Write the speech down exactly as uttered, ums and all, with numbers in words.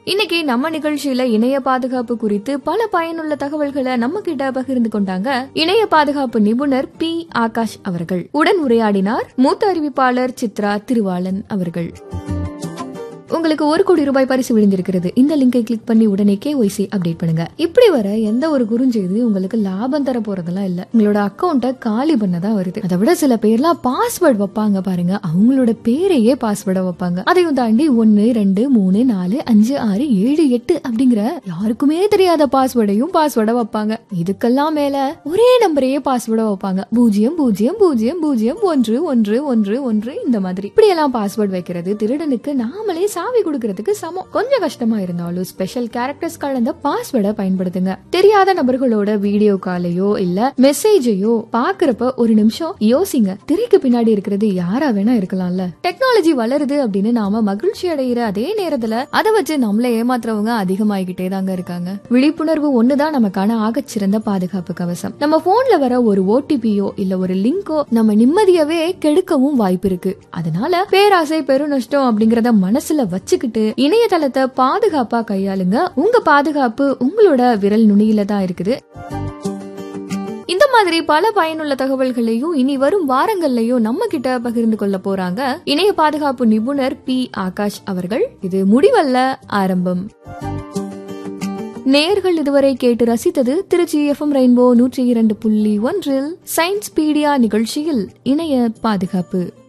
இன்னைக்கு நம்ம நிகழ்ச்சியில இணைய பாதுகாப்பு குறித்து பல பயனுள்ள தகவல்களை நம்ம கிட்ட பகிர்ந்து கொண்டாங்க இணைய பாதுகாப்பு நிபுணர் பி ஆகாஷ் அவர்கள். உடன் உரையாடினார் மூத்த அறிவிப்பாளர் சித்ரா திருவாளன் அவர்கள். உங்களுக்கு ஒரு கோடி ரூபாய் பரிசு விழுந்திருக்கிறது. இந்த லிங்கை கிளிக் பண்ணி உடனே கேஒய்சி அப்டேட் பண்ணுங்க. இப்படி வர எந்த ஒரு குறுஞ்செய்தி உங்களுக்கு லாபம் தர போறதெல்லாம் இல்ல, உங்களோட அக்கௌண்ட காலி பண்ணதான் வருது. அதை விட சில பேர்லாம் பாஸ்வேர்ட் வைப்பாங்க பாருங்க, அவங்களோட பேரையே பாஸ்வேர்டா வைப்பாங்க. அதையும் தாண்டி ஒன்னு ரெண்டு மூணு நாலு அஞ்சு ஆறு ஏழு எட்டு அப்படிங்கிற யாருக்குமே தெரியாத பாஸ்வேர்டையும் பாஸ்வேர்டா வைப்பாங்க. இதுக்கெல்லாம் மேல ஒரே நம்பரையே பாஸ்வேர்டா வைப்பாங்க. பூஜ்ஜியம் பூஜ்ஜியம் பூஜ்ஜியம் பூஜ்ஜியம் ஒன்று ஒன்று ஒன்று ஒன்று இந்த மாதிரி. இப்படி எல்லாம் பாஸ்வேர்ட் வைக்கிறது திருடனுக்கு நாமளே சாவி கொடுக்கிறதுக்கு சமம். கொஞ்சம் கஷ்டமா இருந்தாலும் ஸ்பெஷல் கேரக்டர்ஸ் கலந்த பாஸ்வேர்டை பயன்படுத்துங்க. தெரியாத நபர்களோட வீடியோ காலையோ இல்ல மெசேஜையோ பாக்குறப்ப ஒரு நிமிஷம் யோசிங்க, திரைக்கு பின்னாடி இருக்கிறது யாரா வேணா இருக்கலாம்ல. டெக்னாலஜி வளருது அப்படின்னு நாம மகிழ்ச்சி அடைகிற அதே நேரத்துல அதை வச்சு நம்மள ஏமாத்துறவங்க அதிகமாகிக்கிட்டே தாங்க இருக்காங்க. விழிப்புணர்வு ஒண்ணுதான் நமக்கான ஆகச்சிறந்த பாதுகாப்பு கவசம். நம்ம போன்ல வர ஒரு ஓடிபியோ இல்ல ஒரு லிங்கோ நம்ம நிம்மதியவே கெடுக்கவும் வாய்ப்பு இருக்கு. அதனால பேராசை பெருநஷ்டம் அப்படிங்கறத மனசுல வச்சுக்கிட்டு இணையதளத்தை பாதுகாப்பா கையாளுங்க. உங்க பாதுகாப்பு உங்களோட விரல் நுனியில தான் இருக்குது. இந்த மாதிரி பல பயனுள்ள தகவல்களையும் இனி வரும் வாரங்கள்லயும் நம்ம கிட்ட பகிர்ந்து கொள்ள போறாங்க இணைய பாதுகாப்பு நிபுணர் பி ஆகாஷ் அவர்கள். இது முடிவல்ல, ஆரம்பம். நேயர்கள் இதுவரை கேட்டு ரசித்தது திருச்சி எஃப்எம் ரெயின்போ நூற்றி இரண்டு புள்ளி ஒன்றில் சயின்ஸ் பீடியா நிகழ்ச்சியில் இணைய பாதுகாப்பு.